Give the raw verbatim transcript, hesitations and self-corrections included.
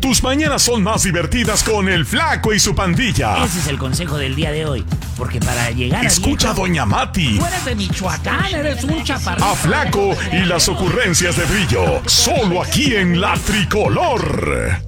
tus mañanas son más divertidas con el Flaco y su pandilla. Ese es el consejo del día de hoy. Porque para llegar a Escucha a viejo, Doña Mati. Tú eres de Michoacán, eres un chaparrito. A Flaco y las ocurrencias de Brillo. Solo aquí en La Tricolor.